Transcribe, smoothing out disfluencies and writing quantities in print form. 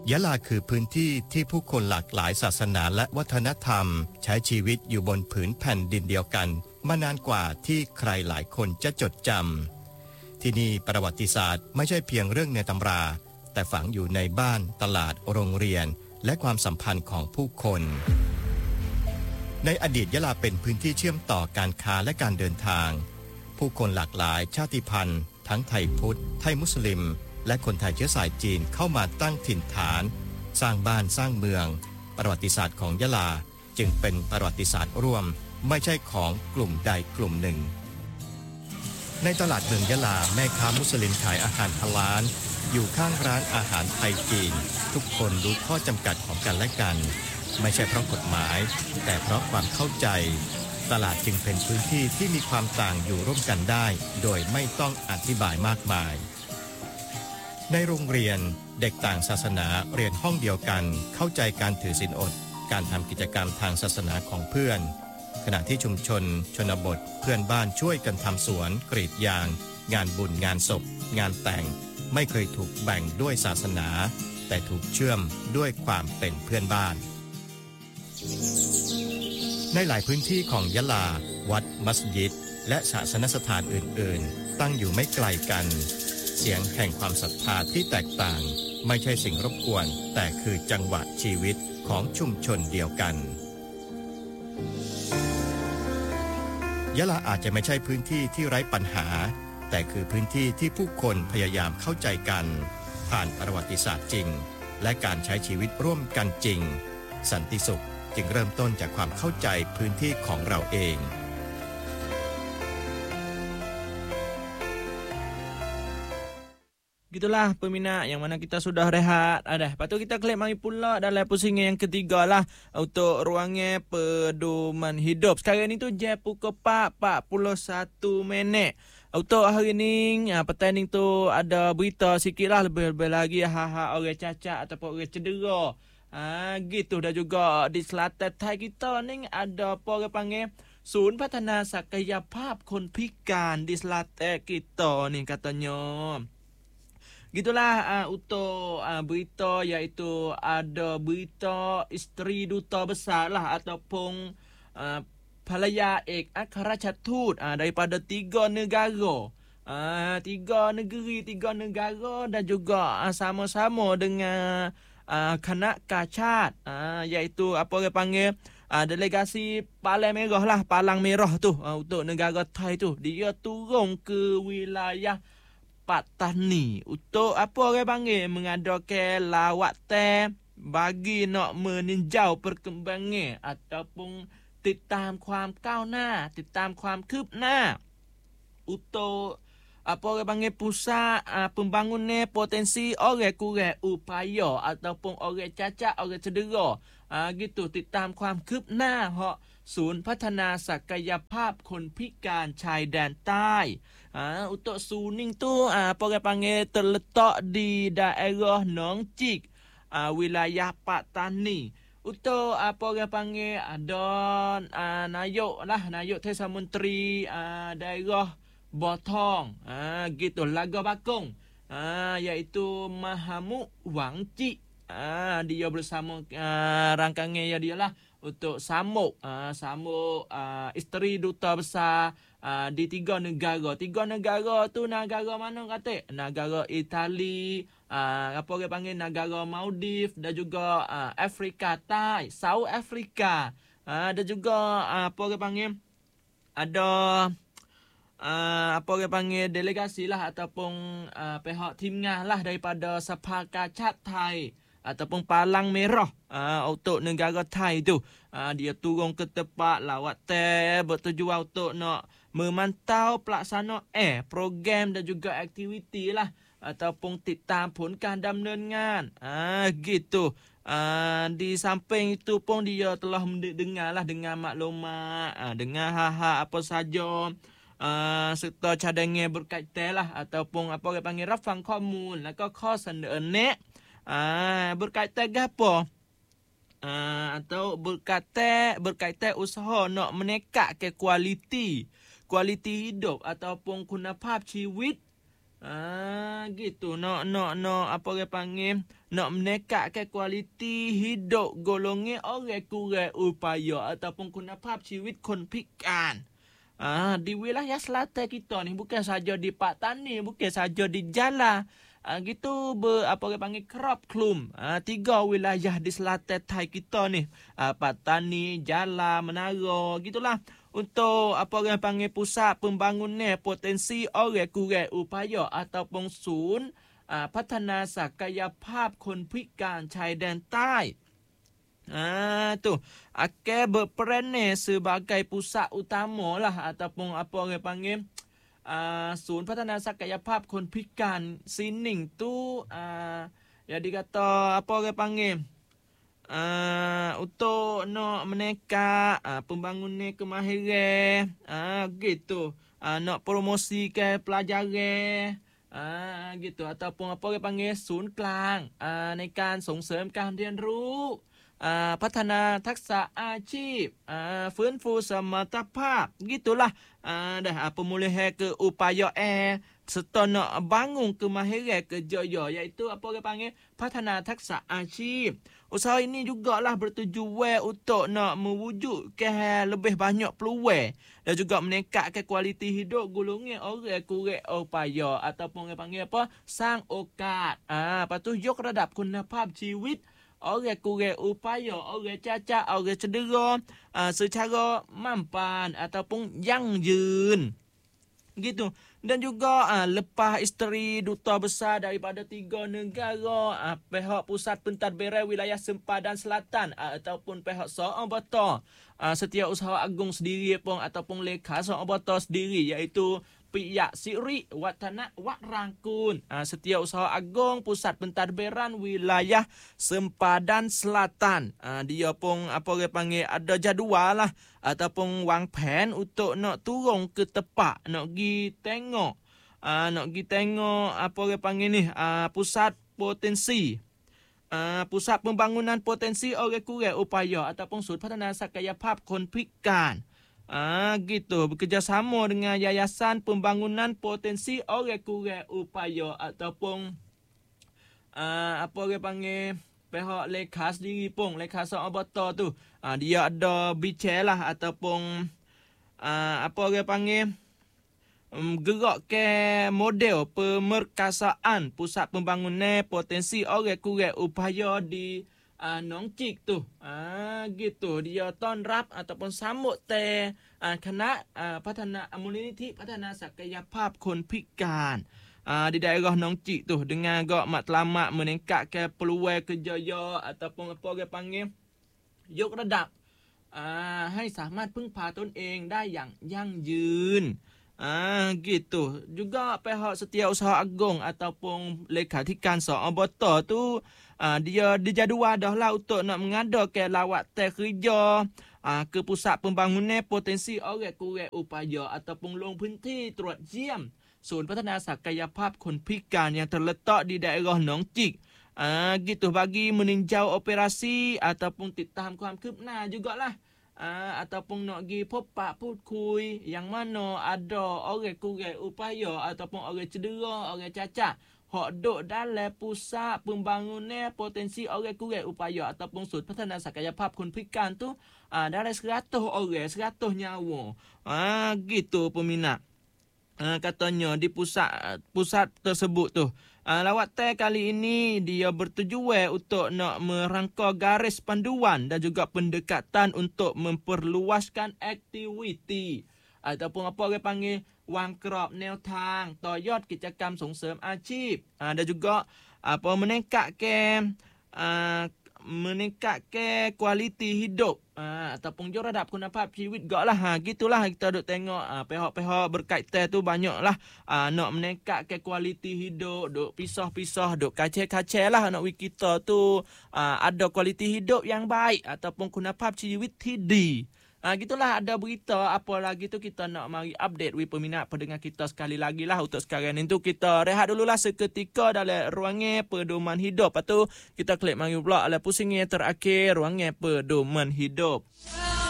ยะลาคือพื้นที่ที่ผู้คนหลากหลายศาสนาและวัฒนธรรมใช้ชีวิตอยู่บนผืนแผ่นดินเดียวกันมานานกว่าที่ใครหลายคนจะจดจำที่นี่ประวัติศาสตร์ไม่ใช่เพียงเรื่องในตำราแต่ฝังอยู่ในบ้านตลาดโรงเรียนและความสัมพันธ์ของผู้คนในอดีตยะลาเป็นพื้นที่เชื่อมต่อการค้าและการเดินทางผู้คนหลากหลายชาติพันธุ์ทั้งไทยพุทธไทยมุสลิมและคนไทยเชื้อสายจีนเข้ามาตั้งถิ่นฐานสร้างบ้านสร้างเมืองประวัติศาสตร์ของยะลาจึงเป็นประวัติศาสตร์ร่วมไม่ใช่ของกลุ่มใดกลุ่มหนึ่งในตลาดเมืองยะลาแม่ค้ามุสลิมขายอาหารฮาลาลอยู่ข้างร้านอาหารไทยจีนทุกคนรู้ข้อจำกัดของกันและกันไม่ใช่เพราะกฎหมายแต่เพราะความเข้าใจตลาดจึงเป็นพื้นที่ที่มีความต่างอยู่ร่วมกันได้โดยไม่ต้องอธิบายมากมายในโรงเรียนเด็กต่างศาสนาเรียนห้องเดียวกันเข้าใจการถือศีลอดการทำกิจกรรมทางศาสนาของเพื่อนขณะที่ชุมชนชนบทเพื่อนบ้านช่วยกันทำสวนกรีดยางงานบุญงานศพงานแต่งไม่เคยถูกแบ่งด้วยศาสนาแต่ถูกเชื่อมด้วยความเป็นเพื่อนบ้านในหลายพื้นที่ของยะลาวัดมัสยิดและศาสนสถานอื่นๆตั้งอยู่ไม่ไกลกันเสียงแห่งความศรัทธาที่แตกต่างไม่ใช่สิ่งรบกวนแต่คือจังหวะชีวิตของชุมชนเดียวกันยะลาอาจจะไม่ใช่พื้นที่ที่ไร้ปัญหาแต่คือพื้นที่ที่ผู้คนพยายามเข้าใจกันผ่านประวัติศาสตร์จริงและการใช้ชีวิตร่วมกันจริงสันติสุขจึงเริ่มต้นจากความเข้าใจพื้นที่ของเราเอง Gitulah peminat yang mana kita sudah rehat. Lepas tu kita klik mari pula dalam pusingan yang ketiga lah untuk ruangan pedoman hidup. Sekarang ni tu jam pukul 4:41. Untuk hari ni petang ni tu ada berita sikit lah lebih-lebih lagi orang cacat ataupun orang cedera. Gitu dah juga di selatan Thai kita ni ada apa orang panggil ศูนย์พัฒนาศักยภาพคนพิการdi selatan kita ni katanya. Gitulah untuk berita iaitu ada berita isteri duta besar lah ataupun Palaya Ek Akharachatut daripada 3 negara. 3 negeri, 3 negara dan juga sama-sama dengan Kanak Kacat iaitu apa orang panggil delegasi Palang Merah lah, Palang Merah tu untuk negara Thai tu. Dia turun ke wilayah Patani untuk apa orang panggil mengadakan lawatan bagi nak meninjau perkembangan ataupunติดตามความก้าวหน้าติดตามความคืบหน้า untuk apa orang panggil pusat pembangunan potensi orang kurang upaya ataupun orang cacat orang cedera gitu ติดตามความคืบหน้าศูนย์พัฒนาศักยภาพคนพิการชายแดนใต้ untuk Suning tu apa orang panggil terletak di daerah Nong Cik wilayah Patani. Untuk apa orang panggil ada Nayuk Tesa Menteri daerah Botong gitu Laga Bakong iaitu Mahamud Wang Cik. Dia bersama rangkangan dia lah untuk sambut isteri duta besar di 3 negara. 3 negara tu negara mana kata? Negara Itali, apa orang panggil negara Maldives dan juga Afrika Thai, South Africa. Dan juga apa orang panggil ada apa orang panggil delegasi lah ataupun pihak timnya lah daripada Sapa Kacat Thai ataupun Palang Merah untuk negara Thai tu. Dia turun ke tempat lawatan bertujuan untuk nak memantau pelaksanaan program dan juga aktiviti lah ataupun ติดตามผลการดำเนินงาน gitu. Di samping itu pun dia telah mendengar lah dengan maklumat dengan hal-hal apa saja serta cadangan berkaitan lah ataupun apa orang panggil rafang ข้อมูลแล้วก็ข้อเสนอแนะ berkaitan apa atau berkaitan usaha nak meningkatkan kualiti hidup ataupun คุณภาพชีวิต Gitu. Nak apa orang panggil? Nak meningkatkan kualiti hidup golongan orang kurang upaya ataupun kunapap ชีวิตคนพิการ di wilayah selatan kita ni, bukan saja di Pak Tani, bukan saja di Jala, gitu apa orang panggil kerap klum. 3 wilayah di selatan Thai kita ni, Pak Tani, Jala, Menara, gitulah. Untuk apa orang panggil pusat pembangunan potensi orang kurang upaya ataupun sun พัฒนาศักยภาพคนพิการชายแดนใต้ tu akan berperan sebagai pusat utama lah ataupun apa orang panggil ศูนย์พัฒนาศักยภาพคนพิการ Sining tu jadi kata apa orang panggil untuk nak meneka pembangunan kemahiran gitu, nak promosikan pelajaran gitu ataupun apa orang panggil ศูนย์กลางในการส่งเสริมการเรียนรู้พัฒนาทักษะอาชีพฟื้นฟูสมรรถภาพ gitulah dah pemulihan keupayaan serta nak bangun kemahiran kerjaya iaitu apa orang panggil พัฒนาทักษะอาชีพ usaha ini jugalah bertujuan untuk nak mewujudkan lebih banyak peluang dan juga meningkatkan kualiti hidup golongan orang kurang upaya ataupun orang panggil apa สร้างโอกาส lepas tu ยกระดับคุณภาพชีวิต orang kurang upaya, orang cacat, orang cedera secara mampan ataupun yang yun. Gitu. Dan juga lepas isteri duta besar daripada 3 negara, pihak pusat pentadbiran wilayah sempadan selatan ataupun pihak Sarawak Setiausaha Agung sendiri pun ataupun lekha Sarawak sendiri iaitu pihak Siri Watana Wat Rangkun, Setiausaha Agung Pusat Pentadbiran Wilayah Sempadan Selatan. Dia pun apa orang panggil ada jadual lah ataupun wang pen untuk nak turun ke tepat, nak pergi tengok apa orang panggil ni pusat potensi, pusat pembangunan potensi orang kurang upaya ataupun ศูนย์พัฒนาศักยภาพคนพิการ gitu bekerjasama dengan Yayasan Pembangunan Potensi Orang Kurang Upaya ataupun apa orang panggil pihak lekha sendiri pun, lekha Sarawak tu dia ada bicara lah ataupun apa orang panggil gerak ke model pemerkasaan pusat pembangunan potensi orang kurang upaya di Nong Cik tu. Gitu dia ต้อนรับ ataupun sambut คณะพัฒนามูลนิธิพัฒนาศักยภาพคนพิการ di daerah Nong Cik tu dengan gak matlamat meningkatkan peluang kerjaya ataupun apa orang panggil ยกระดับ ให้สามารถพึ่งพาตนเองได้อย่างยั่งยืน gitu. Juga pihak Setiausaha Agung ataupun Lekhathikar Sarawak tu dia dijadual dah lah untuk nak mengadakan lawatan kerja ke pusat pembangunan potensi orang kurang upaya ataupun ลงพื้นที่ตรวจเยี่ยม ศูนย์พัฒนาศักยภาพคนพิการ yang terletak di daerah Nong Cik. Gitu bagi meninjau operasi ataupun titam ความคืบหน้า jugalah. Ataupun nak pergi popak putkui yang mana ada orang kurang upaya ataupun orang cedera, orang cacat hok duk dalam pusat pembangunan potensi orang kurang upaya ataupun ศูนย์พัฒนาศักยภาพคนพิการ tu dalam 100 orang 100 nyawa. Gitu peminat. Katanya di pusat tersebut tu lawatan kali ini dia bertujuan untuk nak merangka garis panduan dan juga pendekatan untuk memperluaskan aktiviti ataupun apa orang panggil วางกรอบแนวทางต่อยอดกิจกรรมส่งเสริมอาชีพ dan juga apa meningkatkan kualiti hidup ataupun ยกระดับคุณภาพชีวิต gaklah gitulah kita duk tengok pihak-pihak berkaitan tu banyaklah nak meningkatkan kualiti hidup, duk pisah-pisah, duk kacau-kacau lah nak kita tu ada kualiti hidup yang baik ataupun คุณภาพชีวิตที่ดี gitulah ada berita apa lagi tu kita nak mari update peminat pendengar kita sekali lagi lah. Untuk sekarang itu kita rehat dululah seketika dalam ruangan pedoman hidup. Lepas tu kita klik mari pula ala pusing yang terakhir ruangan pedoman hidup.